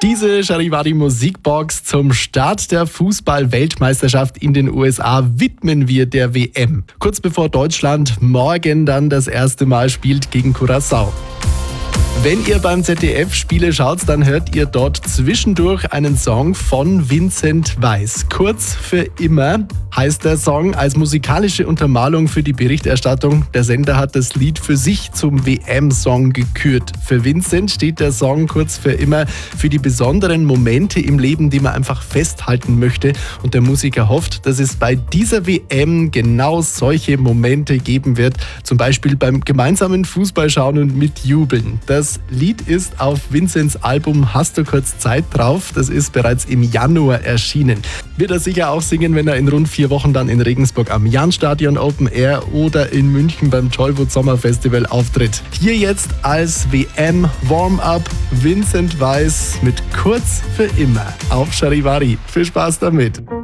Diese Charivari Musikbox zum Start der Fußball-Weltmeisterschaft in den USA widmen wir der WM. Kurz bevor Deutschland morgen dann das erste Mal spielt gegen Curaçao. Wenn ihr beim ZDF Spiele schaut, dann hört ihr dort zwischendurch einen Song von Vincent Weiss. Kurz für immer heißt der Song als musikalische Untermalung für die Berichterstattung. Der Sender hat das Lied für sich zum WM-Song gekürt. Für Vincent steht der Song kurz für immer für die besonderen Momente im Leben, die man einfach festhalten möchte. Und der Musiker hofft, dass es bei dieser WM genau solche Momente geben wird. Zum Beispiel beim gemeinsamen Fußballschauen und mitjubeln. Das Lied ist auf Vincents Album Hast du kurz Zeit drauf. Das ist bereits im Januar erschienen. Wird er sicher auch singen, wenn er in rund 4 Wochen dann in Regensburg am Jahnstadion Open Air oder in München beim Tollwood Sommerfestival auftritt. Hier jetzt als WM Warm-Up Vincent Weiss mit Kurz für immer auf Charivari. Viel Spaß damit!